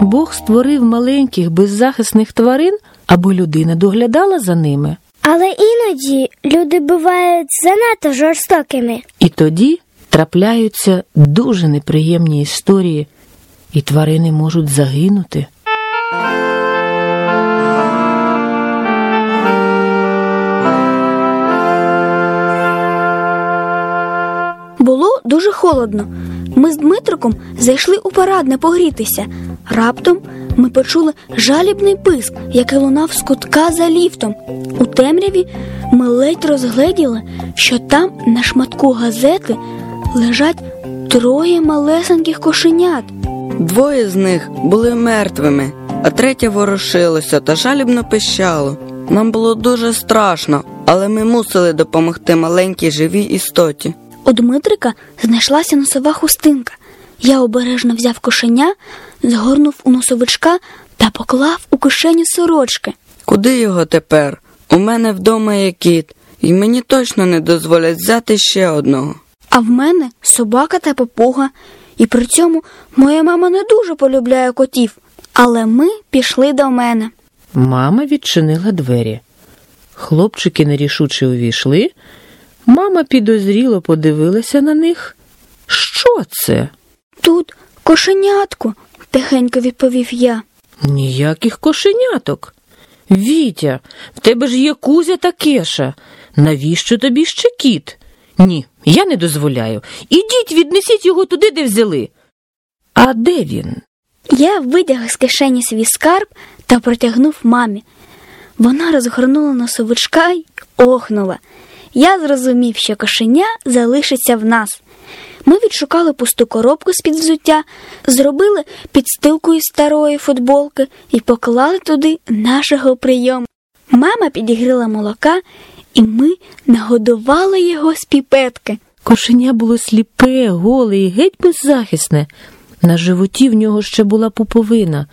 Бог створив маленьких беззахисних тварин, аби людина доглядала за ними. Але іноді люди бувають занадто жорстокими. І тоді трапляються дуже неприємні історії, і тварини можуть загинути. Було дуже холодно. Ми з Дмитриком зайшли у парадне погрітися. Раптом ми почули жалібний писк, який лунав з кутка за ліфтом. У темряві ми ледь розгледіли, що там на шматку газети лежать 3 малесеньких кошенят. 2 з них були мертвими, а 3 ворушилося та жалібно пищало. Нам було дуже страшно, але ми мусили допомогти маленькій живій істоті. У Дмитрика знайшлася носова хустинка. Я обережно взяв кошеня, згорнув у носовичка та поклав у кишеню сорочки. Куди його тепер? У мене вдома є кіт, і мені точно не дозволять взяти ще одного. А в мене собака та папуга. І при цьому моя мама не дуже полюбляє котів. Але ми пішли до мене. Мама відчинила двері. Хлопчики нерішуче увійшли. Мама підозріло подивилася на них. Що це? Тут кошенятко, тихенько відповів я. Ніяких кошеняток. Вітя, в тебе ж є Кузя та Кеша. Навіщо тобі ще кіт? Ні, я не дозволяю. Ідіть, віднесіть його туди, де взяли. А де він? Я витяг з кишені свій скарб та протягнув мамі. Вона розгорнула носовичка й охнула. Я зрозумів, що кошеня залишиться в нас. Ми відшукали пусту коробку з-під взуття, зробили підстилку із старої футболки і поклали туди нашого прийому. Мама підігріла молока, і ми нагодували його з піпетки. Кошеня було сліпе, голе і геть беззахисне. На животі в нього ще була пуповина.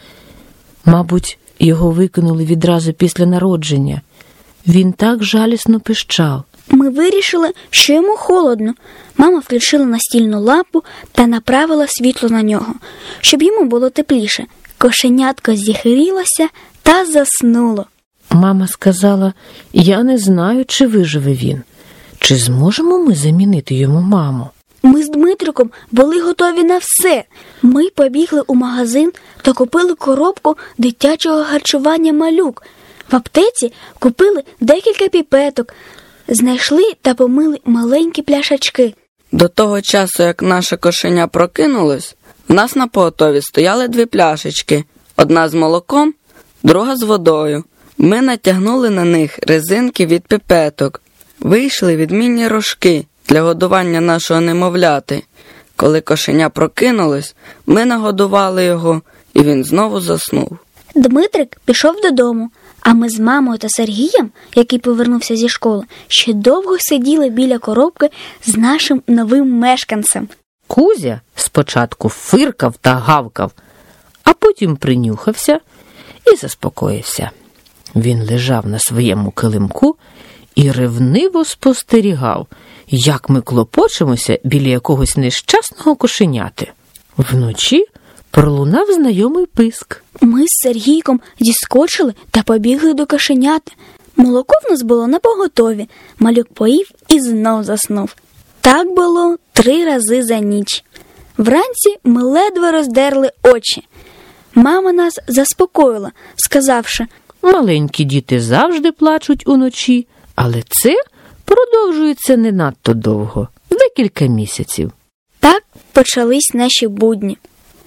Мабуть, його викинули відразу після народження. Він так жалісно пищав. Ми вирішили, що йому холодно. Мама включила настільну лампу та направила світло на нього, щоб йому було тепліше. Кошенятко зігрілося та заснуло. Мама сказала, я не знаю, чи виживе він. Чи зможемо ми замінити йому маму? Ми з Дмитриком були готові на все. Ми побігли у магазин та купили коробку дитячого харчування «Малюк». В аптеці купили декілька піпеток, знайшли та помили маленькі пляшечки. До того часу, як наше кошеня прокинулось, в нас на поготові стояли 2 пляшечки. Одна з молоком, друга з водою. Ми натягнули на них резинки від піпеток. Вийшли відмінні рожки для годування нашого немовляти. Коли кошеня прокинулось, ми нагодували його, і він знову заснув. Дмитрик пішов додому, а ми з мамою та Сергієм, який повернувся зі школи, ще довго сиділи біля коробки з нашим новим мешканцем. Кузя спочатку фиркав та гавкав, а потім принюхався і заспокоївся. Він лежав на своєму килимку і ревниво спостерігав, як ми клопочемося біля якогось нещасного кошеняти. Вночі пролунав знайомий писк. Ми з Сергійком зіскочили та побігли до кошеняти. Молоко в нас було напоготові. Малюк поїв і знов заснув. Так було 3 рази за ніч. Вранці ми ледве роздерли очі. Мама нас заспокоїла, сказавши, маленькі діти завжди плачуть уночі, але це продовжується не надто довго, декілька місяців. Так почались наші будні.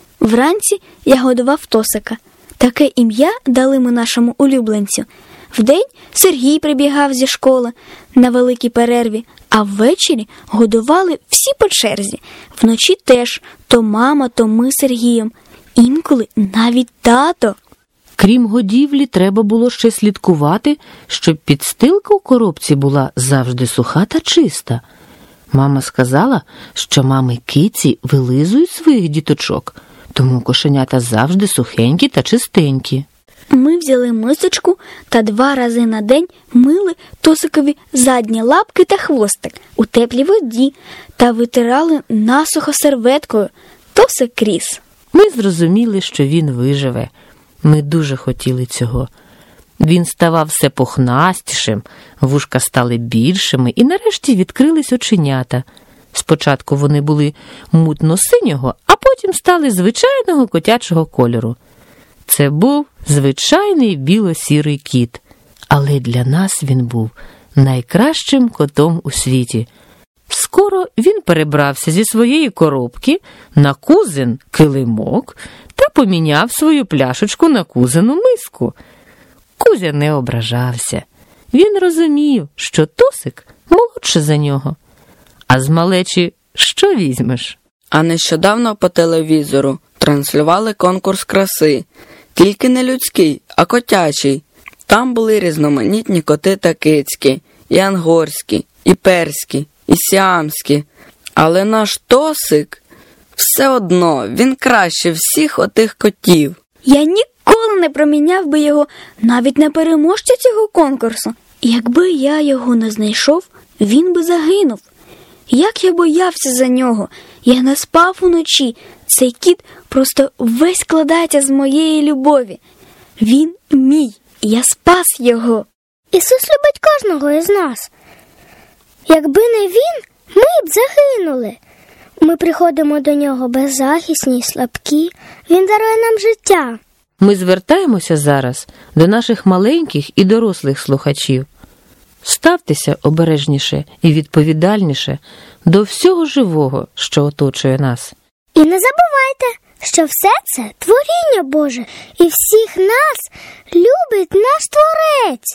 Вранці я годував Тосика. Таке ім'я дали ми нашому улюбленцю. Вдень Сергій прибігав зі школи на великій перерві, а ввечері годували всі по черзі. Вночі теж то мама, то ми з Сергієм. Інколи навіть тато. Крім годівлі, треба було ще слідкувати, щоб підстилка у коробці була завжди суха та чиста. Мама сказала, що мами-киці вилизують своїх діточок, тому кошенята завжди сухенькі та чистенькі. Ми взяли мисочку та 2 рази на день мили Тосикові задні лапки та хвостик у теплій воді та витирали насухо серветкою. Тосик ріс. Ми зрозуміли, що він виживе. Ми дуже хотіли цього. Він ставав все пухнастішим, вушка стали більшими і нарешті відкрились оченята. Спочатку вони були мутно-синього, а потім стали звичайного котячого кольору. Це був звичайний біло-сірий кіт, але для нас він був найкращим котом у світі. Скоро він перебрався зі своєї коробки на кузин килимок та поміняв свою пляшечку на кузину миску. Кузя не ображався. Він розумів, що Тосик молодше за нього. А з малечі що візьмеш? А нещодавно по телевізору транслювали конкурс краси. Тільки не людський, а котячий. Там були різноманітні коти та кицькі, і ангорські, і перські, і сіамські. Але наш Тосик, все одно, він краще всіх отих котів. Я ніколи не проміняв би його навіть на переможця цього конкурсу. Якби я його не знайшов, він би загинув. Як я боявся за нього. Я не спав уночі. Цей кіт просто весь складається з моєї любові. Він мій. Я спас його. Ісус любить кожного із нас. Якби не він, ми б загинули. Ми приходимо до нього беззахисні й слабкі. Він дарує нам життя. Ми звертаємося зараз до наших маленьких і дорослих слухачів. Ставтеся обережніше і відповідальніше до всього живого, що оточує нас. І не забувайте, що все це творіння Боже, і всіх нас любить наш Творець.